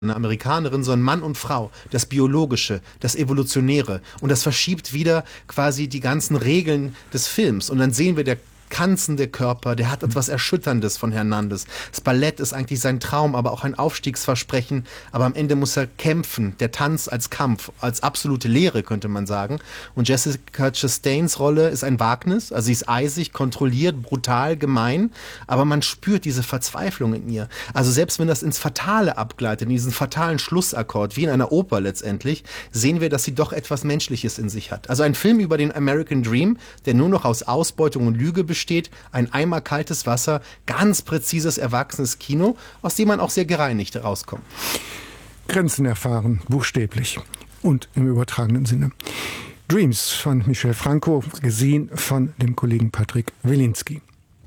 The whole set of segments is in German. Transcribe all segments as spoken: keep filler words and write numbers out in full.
eine Amerikanerin, sondern Mann und Frau, das Biologische, das Evolutionäre. Und das verschiebt wieder quasi die ganzen Regeln des Films. Und dann sehen wir, der kanzende Körper, der hat etwas Erschütterndes von Hernandez. Das Ballett ist eigentlich sein Traum, aber auch ein Aufstiegsversprechen. Aber am Ende muss er kämpfen. Der Tanz als Kampf, als absolute Lehre, könnte man sagen. Und Jessica Chastains Rolle ist ein Wagnis. Also sie ist eisig, kontrolliert, brutal, gemein. Aber man spürt diese Verzweiflung in ihr. Also selbst wenn das ins Fatale abgleitet, in diesen fatalen Schlussakkord, wie in einer Oper letztendlich, sehen wir, dass sie doch etwas Menschliches in sich hat. Also ein Film über den American Dream, der nur noch aus Ausbeutung und Lüge besteht, steht ein Eimer kaltes Wasser, ganz präzises, erwachsenes Kino, aus dem man auch sehr gereinigt rauskommt. Grenzen erfahren, buchstäblich und im übertragenen Sinne. Dreams von Michel Franco, gesehen von dem Kollegen Patrick Wilinski.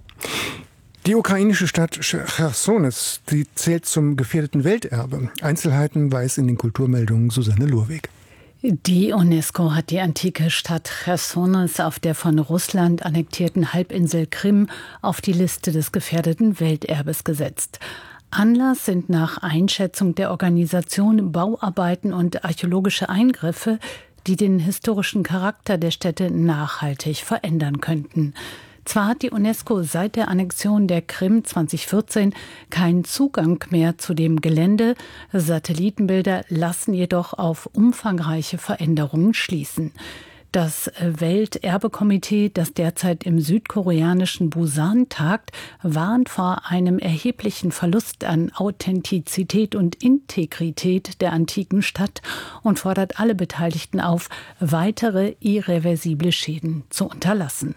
Die ukrainische Stadt Chersones, die zählt zum gefährdeten Welterbe. Einzelheiten weiß in den Kulturmeldungen Susanne Lurweg. Die UNESCO hat die antike Stadt Chersones auf der von Russland annektierten Halbinsel Krim auf die Liste des gefährdeten Welterbes gesetzt. Anlass sind nach Einschätzung der Organisation Bauarbeiten und archäologische Eingriffe, die den historischen Charakter der Stätte nachhaltig verändern könnten. Zwar hat die UNESCO seit der Annexion der Krim zweitausendvierzehn keinen Zugang mehr zu dem Gelände. Satellitenbilder lassen jedoch auf umfangreiche Veränderungen schließen. Das Welterbekomitee, das derzeit im südkoreanischen Busan tagt, warnt vor einem erheblichen Verlust an Authentizität und Integrität der antiken Stadt und fordert alle Beteiligten auf, weitere irreversible Schäden zu unterlassen.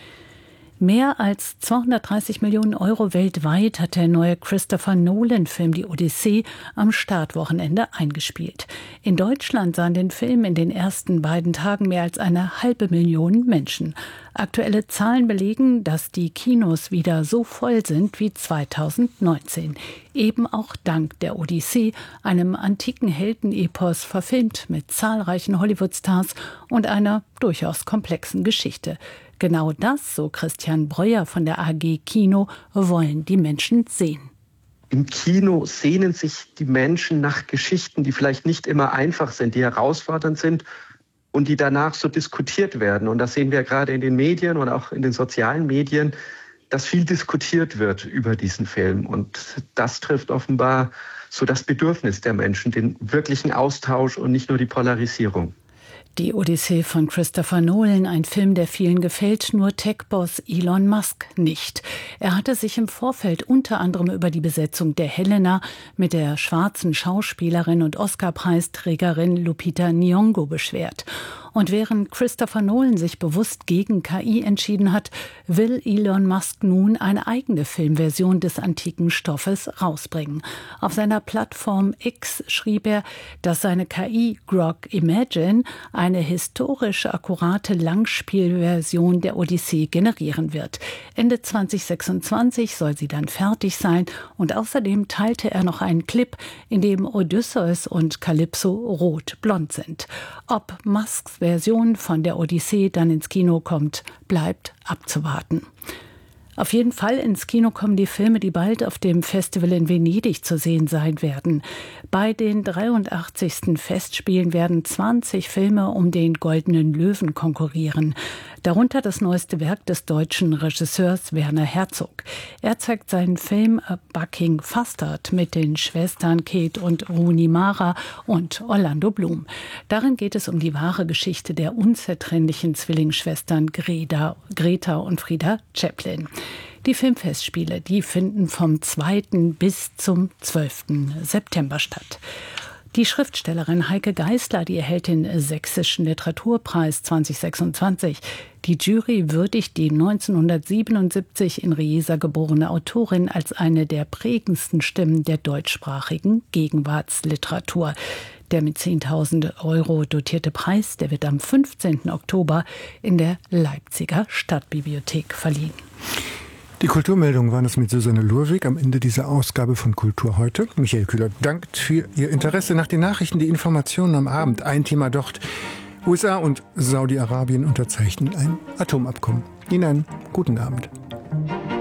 Mehr als zweihundertdreißig Millionen Euro weltweit hat der neue Christopher Nolan-Film Die Odyssee am Startwochenende eingespielt. In Deutschland sahen den Film in den ersten beiden Tagen mehr als eine halbe Million Menschen. Aktuelle Zahlen belegen, dass die Kinos wieder so voll sind wie zweitausendneunzehn. Eben auch dank der Odyssee, einem antiken Heldenepos, verfilmt mit zahlreichen Hollywood-Stars und einer durchaus komplexen Geschichte. Genau das, so Christian Breuer von der A G Kino, wollen die Menschen sehen. Im Kino sehnen sich die Menschen nach Geschichten, die vielleicht nicht immer einfach sind, die herausfordernd sind und die danach so diskutiert werden. Und das sehen wir gerade in den Medien und auch in den sozialen Medien, dass viel diskutiert wird über diesen Film. Und das trifft offenbar so das Bedürfnis der Menschen, den wirklichen Austausch und nicht nur die Polarisierung. Die Odyssee von Christopher Nolan, ein Film, der vielen gefällt, nur Tech-Boss Elon Musk nicht. Er hatte sich im Vorfeld unter anderem über die Besetzung der Helena mit der schwarzen Schauspielerin und Oscar-Preisträgerin Lupita Nyong'o beschwert. Und während Christopher Nolan sich bewusst gegen K I entschieden hat, will Elon Musk nun eine eigene Filmversion des antiken Stoffes rausbringen. Auf seiner Plattform X schrieb er, dass seine K I Grok Imagine eine historisch akkurate Langspielversion der Odyssee generieren wird. Ende zweitausendsechsundzwanzig soll sie dann fertig sein und außerdem teilte er noch einen Clip, in dem Odysseus und Kalypso rot-blond sind. Ob Musks Version von der Odyssee dann ins Kino kommt, bleibt abzuwarten. Auf jeden Fall ins Kino kommen die Filme, die bald auf dem Festival in Venedig zu sehen sein werden. Bei den dreiundachtzigsten Festspielen werden zwanzig Filme um den Goldenen Löwen konkurrieren. Darunter das neueste Werk des deutschen Regisseurs Werner Herzog. Er zeigt seinen Film A Bucking Fastard mit den Schwestern Kate und Rooney Mara und Orlando Bloom. Darin geht es um die wahre Geschichte der unzertrennlichen Zwillingsschwestern Greta, Greta und Frieda Chaplin. Die Filmfestspiele, die finden vom zweiten bis zum zwölften September statt. Die Schriftstellerin Heike Geisler, die erhält den Sächsischen Literaturpreis zweitausendsechsundzwanzig. Die Jury würdigt die neunzehnhundertsiebenundsiebzig in Riesa geborene Autorin als eine der prägendsten Stimmen der deutschsprachigen Gegenwartsliteratur. Der mit zehntausend Euro dotierte Preis, der wird am fünfzehnten Oktober in der Leipziger Stadtbibliothek verliehen. Die Kulturmeldungen waren es mit Susanne Lurwig am Ende dieser Ausgabe von Kultur heute. Michael Kühler dankt für Ihr Interesse. Nach den Nachrichten die Informationen am Abend. Ein Thema dort. U S A und Saudi-Arabien unterzeichnen ein Atomabkommen. Ihnen einen guten Abend.